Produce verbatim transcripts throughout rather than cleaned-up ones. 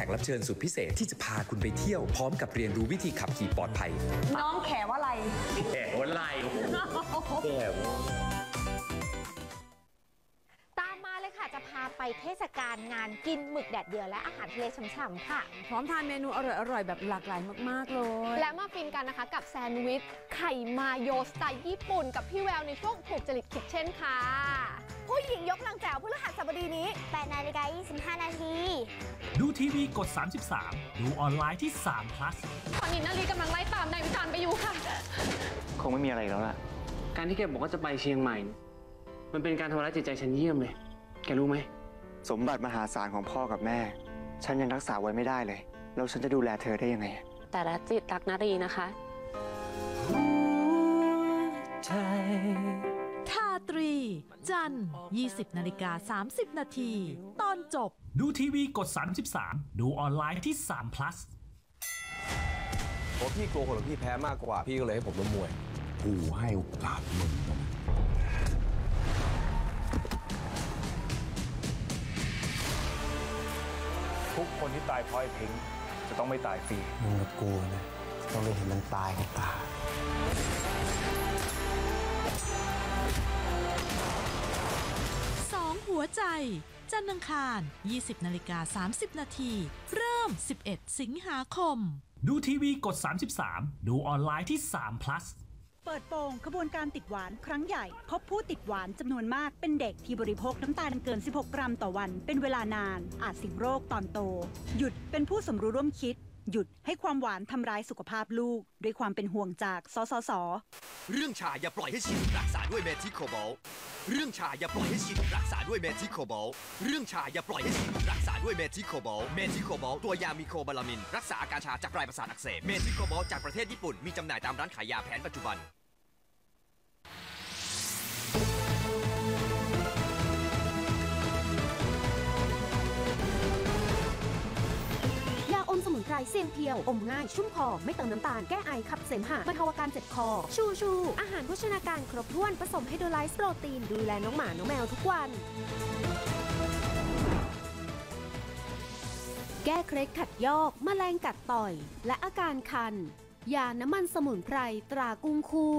กรับเชิญสุดพิเศษที่จะพาคุณไปเที่ยวพร้อมกับเรียนรู้วิธีขับขี่ปลอดภัยน้องแขว่าอะไรแขว่าอะไรแขว่าตามมาเลยค่ะจะพาไปเทศกาลงานกินหมึกแดดเดียวและอาหารทะเลฉ่ำๆค่ะพร้อมทานเมนูอร่อยๆแบบหลากหลายมากๆเลยและมาฟินกันนะคะกับแซนด์วิชไข่มาโยสไตล์ญี่ปุ่นกับพี่แววในช่วงถูกจริตคิทเช่นค่ะผู้หญิงยกลังแจ๋วพฤหัสบดีนี้แปดนาฬิกายี่สิบห้านาทีดูทีวีกดสามสิบสามดูออนไลน์ที่สาม plus ตอนนี้นาลีกำลังไล่ตามนายวิจารณ์ไปอยู่ค่ะคงไม่มีอะไรแล้วล่ะการที่แกบอกว่าจะไปเชียงใหม่มันเป็นการทำร้ายจิตใจฉันเยี่ยมเลยแกรู้ไหมสมบัติมหาศาลของพ่อกับแม่ฉันยังรักษาไว้ไม่ได้เลยแล้วฉันจะดูแลเธอได้ยังไงแต่ละจิตรักนารีนะคะทาตรีจันทร์ยี่สิบนาฬิกาสามสิบนาทีตอนจบดูทีวีกดสามสิบสามดูออนไลน์ที่สาม plus เพราะพี่กลัวคนของพี่แพ้มากกว่าพี่ก็เลยให้ผมล้มมวยกูให้โอกาสมึงทุกคนที่ตายเพราะไอ้พิงค์จะต้องไม่ตายฟรีมึงกับกูนะต้องได้เห็นมันตายกับตาสองหัวใจจันทร์อังคารยี่สิบนาฬิกาสามสิบนาทีเริ่มสิบเอ็ดสิงหาคมดูทีวีกดสามสิบสามดูออนไลน์ที่สาม plus เปิดโปงขบวนการติดหวานครั้งใหญ่พบผู้ติดหวานจำนวนมากเป็นเด็กที่บริโภคน้ำตาลเกินสิบหกกรัมต่อวันเป็นเวลานานอาจเสี่ยงโรคตอนโตหยุดเป็นผู้สมรู้ร่วมคิดหยุดให้ความหวานทำร้ายสุขภาพลูกด้วยความเป็นห่วงจากสสส. เรื่องชาอย่าปล่อยให้ชินรักษาด้วยเมทิโคบอลเรื่องชาอย่าปล่อยให้ชินรักษาด้วยเมทิโคบอลเรื่องชาอย่าปล่อยให้ชินรักษาด้วยเมทิโคบอลเมทิโคบอลตัวยามีโคบาลามินรักษาอาการชาจากปลายประสาทอักเสบเมทิโคบอลจากประเทศญี่ปุ่นมีจำหน่ายตามร้านขายยาแผนปัจจุบันอมสมุนไพรเซียนเพียวอมง่ายชุ่มคอไม่เติมน้ำตาลแก้ไอขับเสมหะบรรเทาอาการเจ็บคอชูชูอาหารโภชนาการครบถ้วนผสมไฮโดรไลซ์โปรตีนดูแลน้องหมาน้องแมวทุกวันแก้เคล็ดขัดยอกแมลงกัดต่อยและอาการคันยาน้ำมันสมุนไพรตรากุ้งคู่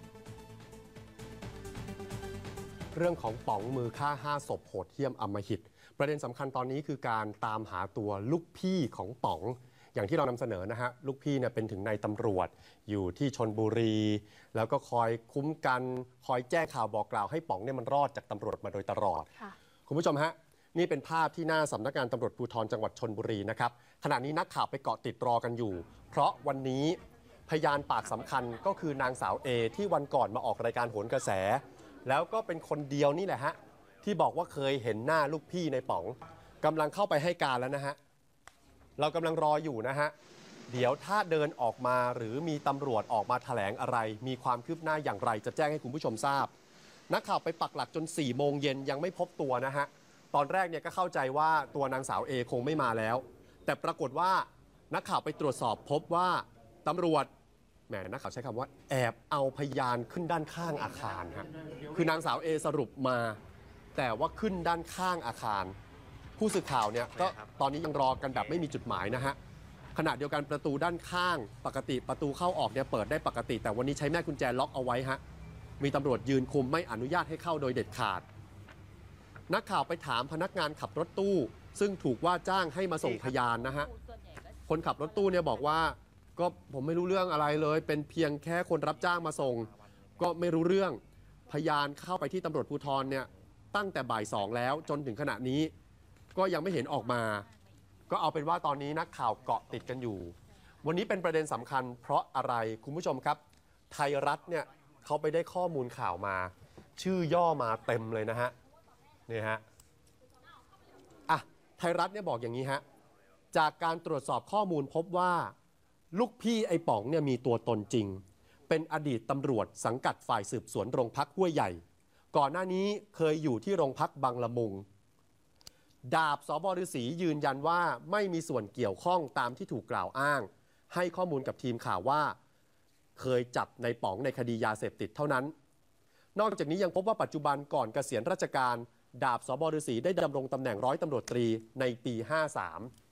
เรื่องของป๋องมือฆ่าห้าศพโหดเหี้ยมอำมหิตประเด็นสำคัญตอนนี้คือการตามหาตัวลูกพี่ของป๋องอย่างที่เรานำเสนอนะฮะลูกพี่เนี่ยเป็นถึงนายตำรวจอยู่ที่ชลบุรีแล้วก็คอยคุ้มกันคอยแจ้งข่าวบอกกล่าวให้ป๋องเนี่ยมันรอดจากตำรวจมาโดยตลอดคุณผู้ชมฮะนี่เป็นภาพที่หน้าสำนักงานตำรวจภูธรจังหวัดชลบุรีนะครับขณะนี้นักข่าวไปเกาะติดรอกันอยู่เพราะวันนี้พยานปากสำคัญก็คือนางสาวเอที่วันก่อนมาออกรายการโหนกระแสแล้วก็เป็นคนเดียวนี่แหละฮะที่บอกว่าเคยเห็นหน้าลูกพี่ในป๋องกำลังเข้าไปให้การแล้วนะฮะเรากำลังรออยู่นะฮะเดี๋ยวถ้าเดินออกมาหรือมีตำรวจออกมาแถลงอะไรมีความคืบหน้าอย่างไรจะแจ้งให้คุณผู้ชมทราบนักข่าวไปปักหลักจนสี่โมงเย็นยังไม่พบตัวนะฮะตอนแรกเนี่ยก็เข้าใจว่าตัวนางสาวเอคงไม่มาแล้วแต่ปรากฏว่านักข่าวไปตรวจสอบพบว่าตำรวจแหมนักข่าวใช้คำว่าแอบเอาพยานขึ้นด้านข้างอาคารฮะคือนางสาวเอสรุปมาแต่ว่าขึ้นด้านข้างอาคารผู้สื่อข่าวเนี่ยก็ตอนนี้ยังรอกันแบบไม่มีจุดหมายนะฮะขณะเดียวกันประตูด้านข้างปกติประตูเข้าออกเนี่ยเปิดได้ปกติแต่วันนี้ใช้แม่กุญแจล็อกเอาไว้ฮะมีตำรวจยืนคุมไม่อนุญาตให้เข้าโดยเด็ดขาดนักข่าวไปถามพนักงานขับรถตู้ซึ่งถูกว่าจ้างให้มาส่งพยานนะฮะคนขับรถตู้เนี่ยบอกว่าก็ผมไม่รู้เรื่องอะไรเลยเป็นเพียงแค่คนรับจ้างมาส่งก็ไม่รู้เรื่องพยานเข้าไปที่ตำรวจภูธรเนี่ยตั้งแต่บ่ายสองแล้วจนถึงขณะนี้ก็ยังไม่เห็นออกมาก็เอาเป็นว่าตอนนี้นักข่าวเกาะติดกันอยู่วันนี้เป็นประเด็นสำคัญเพราะอะไรคุณผู้ชมครับไทยรัฐเนี่ยเขาไปได้ข้อมูลข่าวมาชื่อย่อมาเต็มเลยนะฮะนี่ฮะอ่ะไทยรัฐเนี่ยบอกอย่างนี้ฮะจากการตรวจสอบข้อมูลพบว่าลูกพี่ไอ้ป๋องเนี่ยมีตัวตนจริงเป็นอดีตตำรวจสังกัดฝ่ายสืบสวนโรงพักห้วยใหญ่ก่อนหน้านี้เคยอยู่ที่โรงพักบางละมุงดาบสบฤษียืนยันว่าไม่มีส่วนเกี่ยวข้องตามที่ถูกกล่าวอ้างให้ข้อมูลกับทีมข่าวว่าเคยจับในป๋องในคดียาเสพติดเท่านั้นนอกจากนี้ยังพบว่าปัจจุบันก่อนเกษียณราชการดาบสบฤษีได้ดำรงตำแหน่งร้อยตำรวจตรีในปีห้าสาม